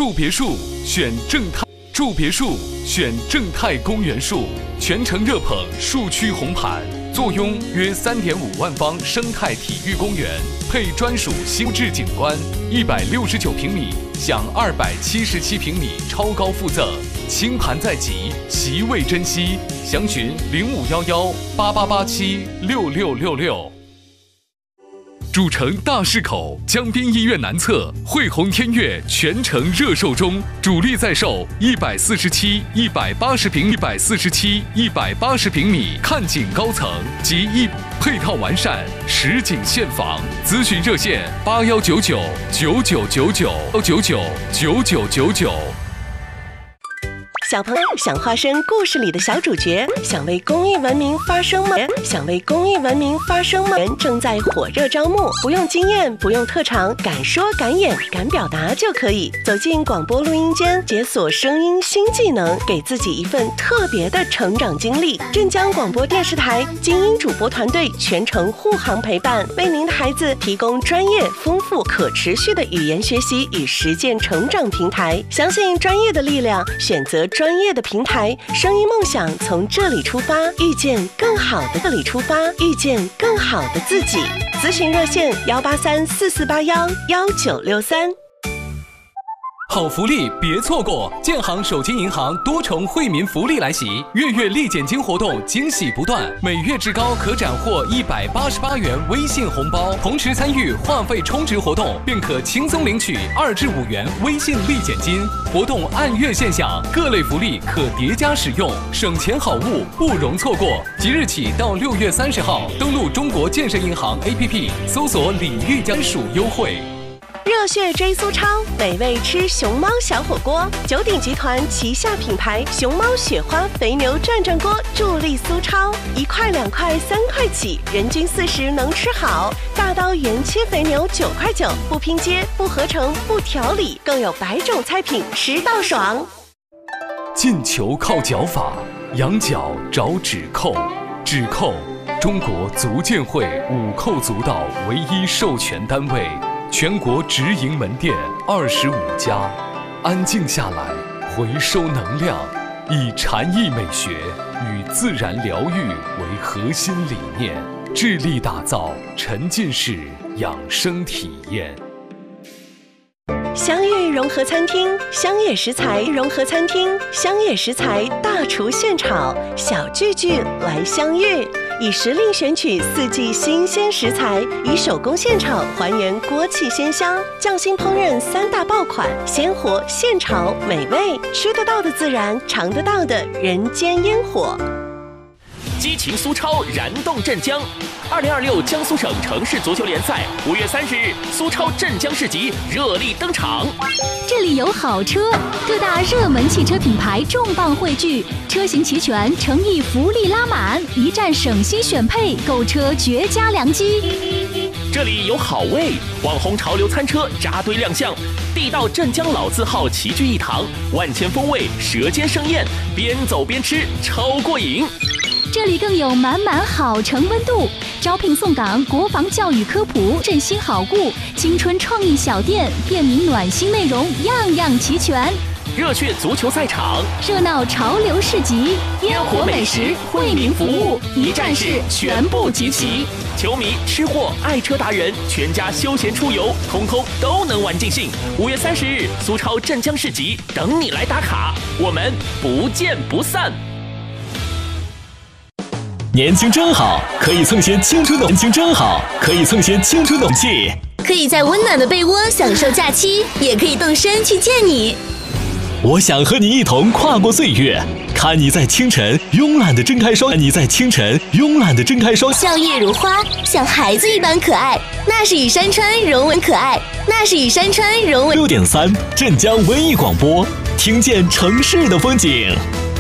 住别墅选正泰公园树，全程热捧树区红盘，坐拥约3.5万方生态体育公园，配专属优质景观，169平米享277平米超高附赠，清盘在即，席位珍惜，详询051188876666。主城大市口江滨医院南侧汇宏天悦全城热售中，主力在售147、180平米看景高层及配套完善，实景现房。咨询热线819999999999。 小朋友想化身故事里的小主角，想为公益文明发声吗？正在火热招募，不用经验，不用特长，敢说敢演敢表达就可以。走进广播录音间，解锁声音新技能，给自己一份特别的成长经历。镇江广播电视台精英主播团队全程护航陪伴，为您的孩子提供专业、丰富、可持续的语言学习与实践成长平台。相信专业的力量，选择专业的平台，声音梦想从这里出发，遇见更好的自己。咨询热线18344811963。 好福利别错过！建行手机银行多重惠民福利来袭，月立减金活动惊喜不断，每月至高可斩获188元微信红包，同时参与话费充值活动，便可轻松领取2至5元微信立减金。活动按月现享，各类福利可叠加使用，省钱好物不容错过。即日起到6月30号，登录中国建设银行 APP， 搜索礼遇专属优惠。 热血追苏超，美味吃熊猫小火锅。九鼎集团旗下品牌熊猫雪花肥牛转转锅助力苏超，1块、2块、3块起，人均40能吃好。大刀原切肥牛9块9，不拼接、不合成、不调理，更有100种菜品，吃到爽。 进球靠脚法，养脚找指扣。指扣，中国足健会5扣足道唯一授权单位。全国直营门店25家，安静下来，回收能量，以禅意美学与自然疗愈为核心理念，致力打造沉浸式养生体验。 香芋融合餐厅，乡野食材融合餐厅，乡野食材大厨现炒，小聚聚来相遇。以时令选取4季新鲜食材，以手工现炒还原锅气鲜香，匠心烹饪3大爆款，鲜活现炒美味，吃得到的自然，尝得到的人间烟火。 激情苏超燃动镇江，2026江苏省城市足球联赛5月30日，苏超镇江市集热力登场。 这里有好车，各大热门汽车品牌重磅汇聚，车型齐全，诚意福利拉满，一站省心选配，购车绝佳良机。 这里有好味，网红潮流餐车扎堆亮相，地道镇江老字号齐聚一堂，万千风味，舌尖盛宴，边走边吃，超过瘾。 这里更有满满好城温度，招聘送岗，国防教育科普，振兴好顾，青春创意小店，便民暖心内容，样样齐全。 热血足球赛场， 热闹潮流市集，烟火美食，惠民服务，一站式全部集齐。 球迷、吃货、爱车达人，全家休闲出游，通通都能玩尽兴。5月30日，苏超镇江市集等你来打卡，我们不见不散。 年轻真好，可以蹭些青春的年轻真好，可以蹭些青春的勇气， 可以在温暖的被窝享受假期，也可以动身去见你。 我想和你一同跨过岁月，看你在清晨慵懒地睁开双， 笑靥如花，像孩子一般可爱。那是与山川融为可爱，6.3镇江文艺广播，听见城市的风景。